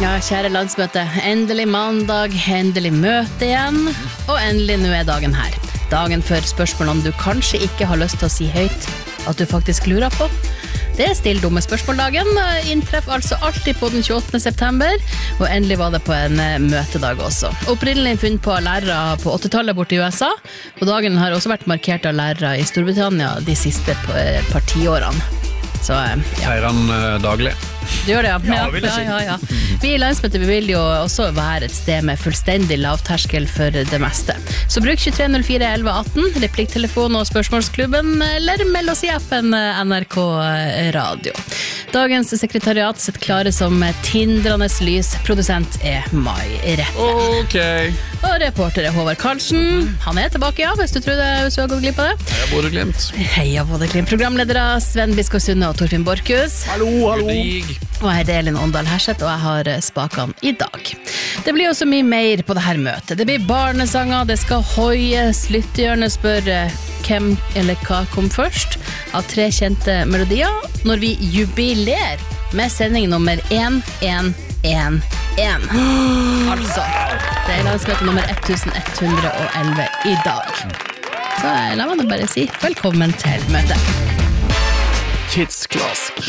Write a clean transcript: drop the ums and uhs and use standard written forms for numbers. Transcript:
Ja, kjære landsmøte, endelig mandag, endelig møte igjen, og endelig nå dagen her. Dagen før spørsmålene du kanskje ikke har lyst til å si høyt, at du faktisk lurer på. Det Still dumme spørsmåldagen, inntreff altså alltid på den 28. september, og endelig var det på en møtedag også. Opprinnelig funnet på lærere på 80-tallet borte I USA, og dagen har også vært markert av lærere I Storbritannia de siste par tiårene. Så, ja. Feirer han daglig? Du gjør det, Ja, vil jeg si. ja. Vi I landsmøtet vi vil jo også være et sted med fullstendig lavterskel for det meste. Så bruk 2304 11 18, replikktelefon og spørsmålsklubben, eller meld oss I appen NRK Radio. Dagens sekretariat sitter klare som tindrende lys. Produsent Mai Rette. Ok. Og reporter Håvard Karlsen. Han tilbake, ja, hvis du har gått glipp av det. Heia Bodø-Glimt. Heia Bodø-Glimt. Programledere Sven Biskov Sunde og Torfinn Borchhus. Hallo. Og jeg heter Elin Åndal Herseth, og jeg har spakene I dag. Det blir også mye mer på det her møtet. Det blir barnesanger, det skal hoies, lyttehjørnet spør hvem eller hva kom først av 3 kjente melodier, når vi jubilerer med sending nummer 1111. Altså, det landsmøte nummer 1111 I dag. Så la meg bare si velkommen til møtet. Kids Classic.